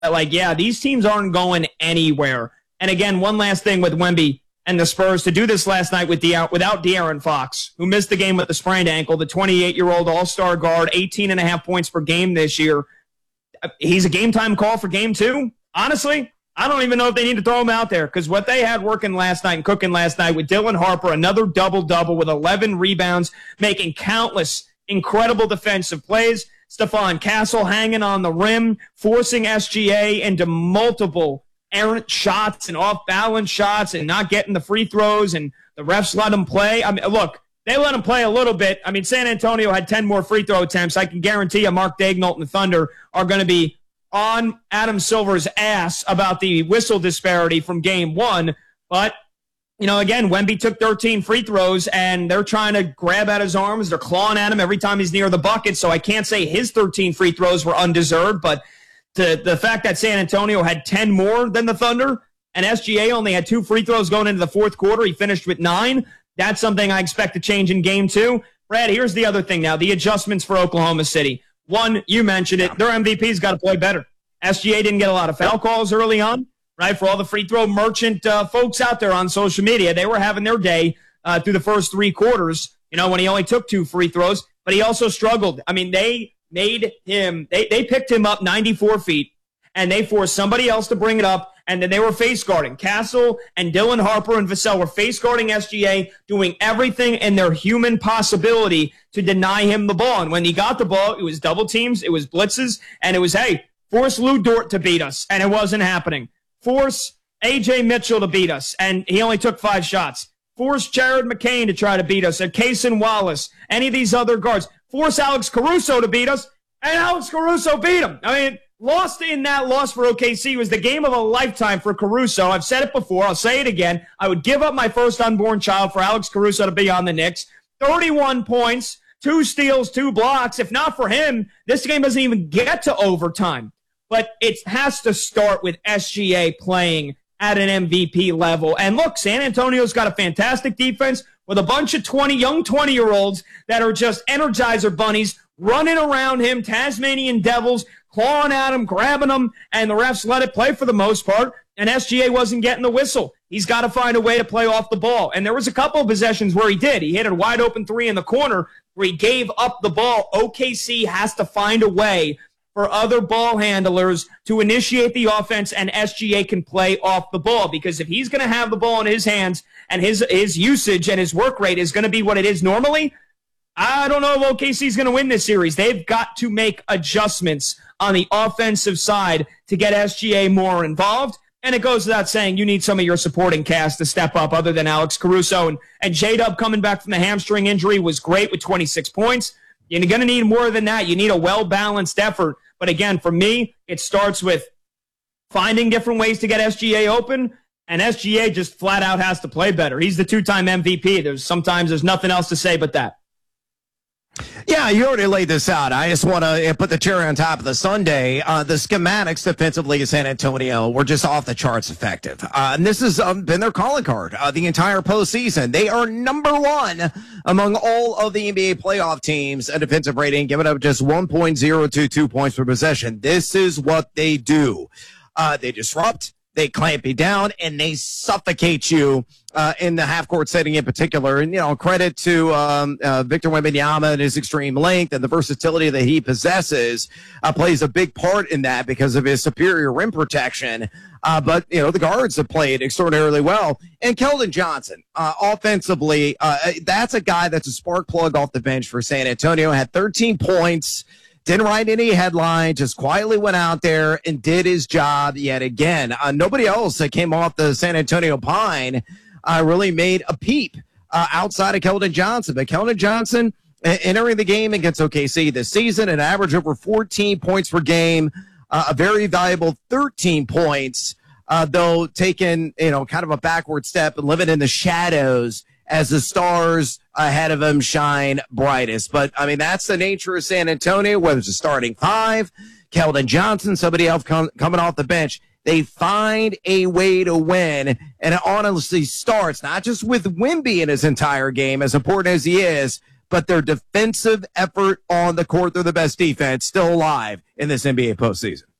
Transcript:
like, yeah, these teams aren't going anywhere. And again, one last thing with Wemby and the Spurs to do this last night without De'Aaron Fox, who missed the game with a sprained ankle, the 28-year-old all-star guard, 18.5 points per game this year. He's a game-time call for game 2. Honestly, I don't even know if they need to throw him out there because what they had working last night and cooking last night with Dylan Harper, another double-double with 11 rebounds, making countless incredible defensive plays. Stephon Castle hanging on the rim, forcing SGA into multiple errant shots and off-balance shots and not getting the free throws, and the refs let him play. I mean, look, they let him play a little bit. I mean, San Antonio had 10 more free throw attempts. I can guarantee you Mark Daigneault and the Thunder are going to be on Adam Silver's ass about the whistle disparity from game 1. But, you know, again, Wemby took 13 free throws, and they're trying to grab at his arms. They're clawing at him every time he's near the bucket, so I can't say his 13 free throws were undeserved, but the fact that San Antonio had 10 more than the Thunder and SGA only had 2 free throws going into the fourth quarter, he finished with 9, that's something I expect to change in game 2. Brad, here's the other thing now, the adjustments for Oklahoma City. One, you mentioned it, their MVP's got to play better. SGA didn't get a lot of foul calls early on, right? For all the free throw merchant folks out there on social media, they were having their day through the first 3 quarters, you know, when he only took 2 free throws, but he also struggled. I mean, they picked him up 94 feet, and they forced somebody else to bring it up, and then they were face guarding. Castle and Dylan Harper and Vassell were face guarding SGA, doing everything in their human possibility to deny him the ball. And when he got the ball, it was double teams, it was blitzes, and it was, hey, force Lou Dort to beat us, and it wasn't happening. Force A.J. Mitchell to beat us, and he only took 5 shots. Force Jared McCain to try to beat us, and Cason Wallace, any of these other guards. Force Alex Caruso to beat us, and Alex Caruso beat him. I mean, loss for OKC was the game of a lifetime for Caruso. I've said it before. I'll say it again. I would give up my first unborn child for Alex Caruso to be on the Knicks. 31 points, 2 steals, 2 blocks. If not for him, this game doesn't even get to overtime. But it has to start with SGA playing at an MVP level. And look, San Antonio's got a fantastic defense with a bunch of young 20-year-olds that are just Energizer bunnies running around him, Tasmanian devils, clawing at him, grabbing him, and the refs let it play for the most part, and SGA wasn't getting the whistle. He's got to find a way to play off the ball. And there was a couple of possessions where he did. He hit a wide-open 3 in the corner where he gave up the ball. OKC has to find a way for other ball handlers to initiate the offense, and SGA can play off the ball. Because if he's going to have the ball in his hands and his usage and his work rate is going to be what it is normally, I don't know if OKC is going to win this series. They've got to make adjustments on the offensive side to get SGA more involved. And it goes without saying, you need some of your supporting cast to step up other than Alex Caruso. And J-Dub coming back from the hamstring injury was great with 26 points. You're going to need more than that. You need a well-balanced effort. But again, for me, it starts with finding different ways to get SGA open, and SGA just flat out has to play better. He's the 2-time MVP. Sometimes there's nothing else to say but that. Yeah, you already laid this out. I just want to put the cherry on top of the sundae. The schematics defensively of San Antonio were just off the charts effective. And this has been their calling card the entire postseason. They are number 1 among all of the NBA playoff teams in defensive rating, giving up just 1.022 points per possession. This is what they do. They disrupt, they clamp you down, and they suffocate you in the half-court setting in particular. And, you know, credit to Victor Wembanyama and his extreme length and the versatility that he possesses plays a big part in that because of his superior rim protection. But, you know, the guards have played extraordinarily well. And Keldon Johnson, offensively, that's a guy that's a spark plug off the bench for San Antonio. Had 13 points. Didn't write any headline, just quietly went out there and did his job yet again. Nobody else that came off the San Antonio Pine really made a peep outside of Keldon Johnson. But Keldon Johnson entering the game against OKC this season, an average over 14 points per game, a very valuable 13 points, though taking, you know, kind of a backward step and living in the shadows as the stars ahead of him shine brightest. But, I mean, that's the nature of San Antonio, whether it's a starting 5, Keldon Johnson, somebody else coming off the bench. They find a way to win, and it honestly starts not just with Wemby in his entire game, as important as he is, but their defensive effort on the court. They're the best defense still alive in this NBA postseason.